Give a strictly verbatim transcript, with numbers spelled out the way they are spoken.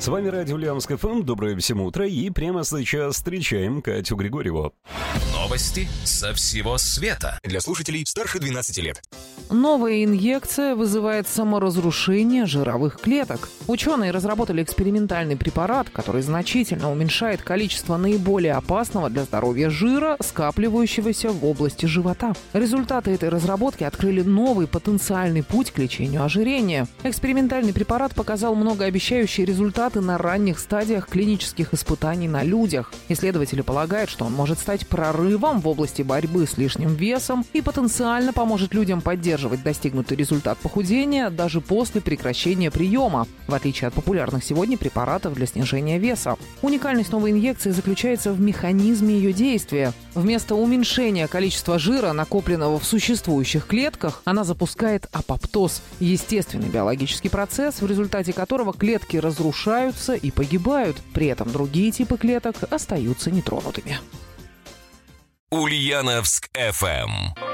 С вами радио Ульяновск эф эм. Доброе всем утро. И прямо сейчас встречаем Катю Григорьеву. Новости со всего света. Для слушателей старше двенадцати лет. Новая инъекция вызывает саморазрушение жировых клеток. Ученые разработали экспериментальный препарат, который значительно уменьшает количество наиболее опасного для здоровья жира, скапливающегося в области живота. Результаты этой разработки открыли новый потенциальный путь к лечению ожирения. Экспериментальный препарат показал многообещающие результаты на ранних стадиях клинических испытаний на людях. Исследователи полагают, что он может стать прорывом в области борьбы с лишним весом и потенциально поможет людям поддерживать достигнутый результат похудения даже после прекращения приема, в отличие от популярных сегодня препаратов для снижения веса. Уникальность новой инъекции заключается в механизме ее действия. Вместо уменьшения количества жира, накопленного в существующих клетках, она запускает апоптоз – естественный биологический процесс, в результате которого клетки разрушаются и погибают. При этом другие типы клеток остаются нетронутыми. Ульяновск эф эм.